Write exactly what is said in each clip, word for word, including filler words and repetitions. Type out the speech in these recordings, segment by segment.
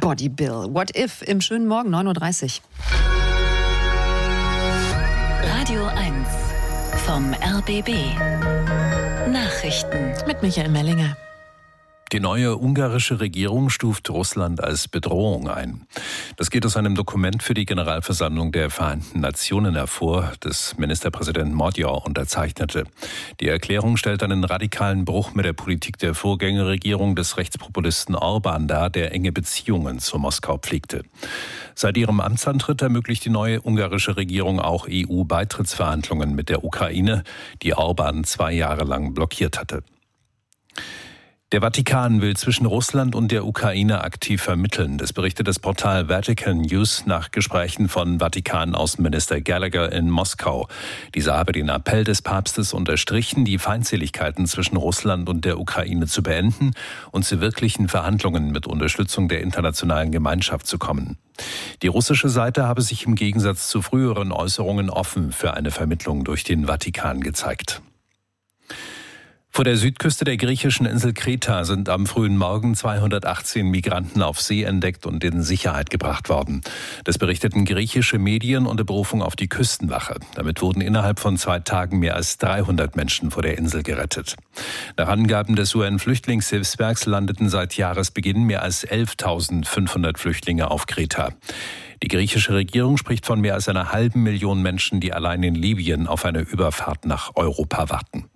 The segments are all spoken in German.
Body Bill. What if im schönen Morgen, neun Uhr dreißig. Radio eins vom R B B. Nachrichten Mit Michael Mellinger. Die neue ungarische Regierung stuft Russland als Bedrohung ein. Das geht aus einem Dokument für die Generalversammlung der Vereinten Nationen hervor, das Ministerpräsident Magyar unterzeichnete. Die Erklärung stellt einen radikalen Bruch mit der Politik der Vorgängerregierung des Rechtspopulisten Orbán dar, der enge Beziehungen zu Moskau pflegte. Seit ihrem Amtsantritt ermöglicht die neue ungarische Regierung auch E U-Beitrittsverhandlungen mit der Ukraine, die Orbán zwei Jahre lang blockiert hatte. Der Vatikan will zwischen Russland und der Ukraine aktiv vermitteln. Das berichtet das Portal Vatican News nach Gesprächen von Vatikan-Außenminister Gallagher in Moskau. Dieser habe den Appell des Papstes unterstrichen, die Feindseligkeiten zwischen Russland und der Ukraine zu beenden und zu wirklichen Verhandlungen mit Unterstützung der internationalen Gemeinschaft zu kommen. Die russische Seite habe sich im Gegensatz zu früheren Äußerungen offen für eine Vermittlung durch den Vatikan gezeigt. Vor der Südküste der griechischen Insel Kreta sind am frühen Morgen zweihundertachtzehn Migranten auf See entdeckt und in Sicherheit gebracht worden. Das berichteten griechische Medien unter Berufung auf die Küstenwache. Damit wurden innerhalb von zwei Tagen mehr als dreihundert Menschen vor der Insel gerettet. Nach Angaben des U N-Flüchtlingshilfswerks landeten seit Jahresbeginn mehr als elftausendfünfhundert Flüchtlinge auf Kreta. Die griechische Regierung spricht von mehr als einer halben Million Menschen, die allein in Libyen auf eine Überfahrt nach Europa warten.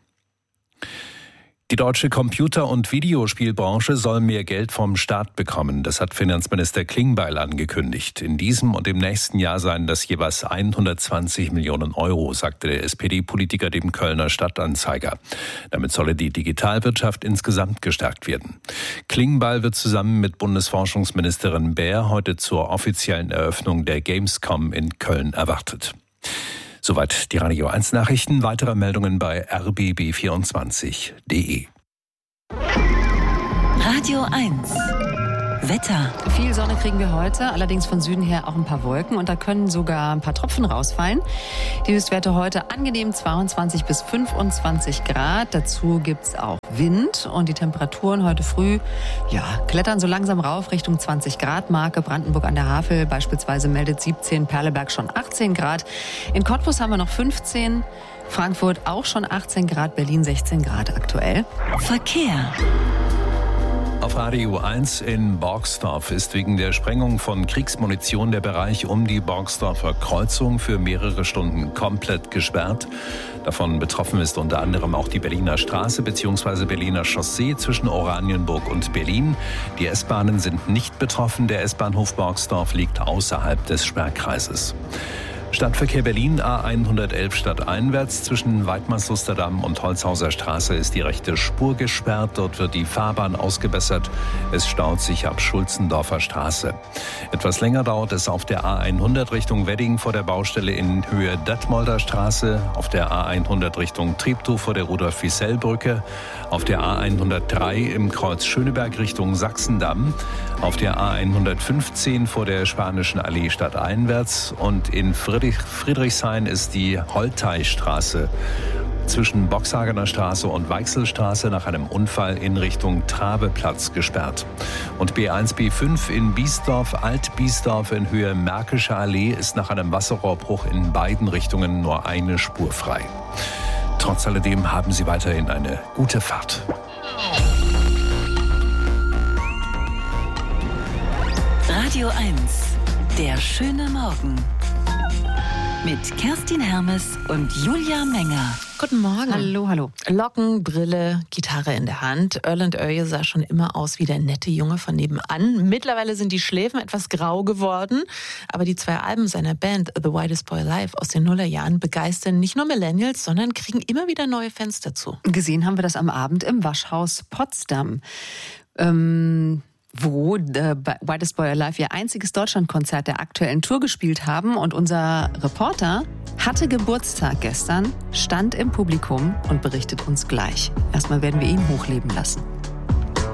Die deutsche Computer- und Videospielbranche soll mehr Geld vom Staat bekommen. Das hat Finanzminister Klingbeil angekündigt. In diesem und im nächsten Jahr seien das jeweils hundertzwanzig Millionen Euro, sagte der S P D-Politiker dem Kölner Stadtanzeiger. Damit solle die Digitalwirtschaft insgesamt gestärkt werden. Klingbeil wird zusammen mit Bundesforschungsministerin Baer heute zur offiziellen Eröffnung der Gamescom in Köln erwartet. Soweit die Radio eins Nachrichten. Weitere Meldungen bei r b b vierundzwanzig punkt d e. Radio eins Wetter. Viel Sonne kriegen wir heute, allerdings von Süden her auch ein paar Wolken und da können sogar ein paar Tropfen rausfallen. Die Höchstwerte heute angenehm zweiundzwanzig bis fünfundzwanzig Grad. Dazu gibt's auch Wind und die Temperaturen heute früh ja, klettern so langsam rauf Richtung zwanzig Grad Marke. Brandenburg an der Havel beispielsweise meldet siebzehn, Perleberg schon achtzehn Grad. In Cottbus haben wir noch fünfzehn, Frankfurt auch schon achtzehn Grad, Berlin sechzehn Grad aktuell. Verkehr. Auf Radio eins in Borgsdorf ist wegen der Sprengung von Kriegsmunition der Bereich um die Borgsdorfer Kreuzung für mehrere Stunden komplett gesperrt. Davon betroffen ist unter anderem auch die Berliner Straße bzw. Berliner Chaussee zwischen Oranienburg und Berlin. Die S-Bahnen sind nicht betroffen. Der S-Bahnhof Borgsdorf liegt außerhalb des Sperrkreises. Stadtverkehr Berlin A hundertelf stadteinwärts zwischen Weidmar-Susterdamm und Holzhauser Straße ist die rechte Spur gesperrt. Dort wird die Fahrbahn ausgebessert. Es staut sich ab Schulzendorfer Straße. Etwas länger dauert es auf der A hundert Richtung Wedding vor der Baustelle in Höhe Detmolder Straße, auf der A hundert Richtung Treptow vor der Rudolf-Wiesel-Brücke, auf der A hundertdrei im Kreuz Schöneberg Richtung Sachsendamm, auf der A hundertfünfzehn vor der Spanischen Allee stadteinwärts und in Friedrichshain Friedrichshain ist die Holteistraße zwischen Boxhagener Straße und Weichselstraße nach einem Unfall in Richtung Trabeplatz gesperrt. Und B eins B fünf in Biesdorf, Alt-Biesdorf in Höhe Märkische Allee ist nach einem Wasserrohrbruch in beiden Richtungen nur eine Spur frei. Trotz alledem haben Sie weiterhin eine gute Fahrt. Radio eins, der schöne Morgen. Mit Kerstin Hermes und Julia Menger. Guten Morgen. Hallo, hallo. Locken, Brille, Gitarre in der Hand. Erland Oye sah schon immer aus wie der nette Junge von nebenan. Mittlerweile sind die Schläfen etwas grau geworden. Aber die zwei Alben seiner Band The Whitest Boy Alive aus den Nullerjahren begeistern nicht nur Millennials, sondern kriegen immer wieder neue Fans dazu. Gesehen haben wir das am Abend im Waschhaus Potsdam. Ähm... wo The Whitest Boy Alive ihr einziges Deutschlandkonzert der aktuellen Tour gespielt haben. Und unser Reporter hatte Geburtstag gestern, stand im Publikum und berichtet uns gleich. Erstmal werden wir ihn hochleben lassen.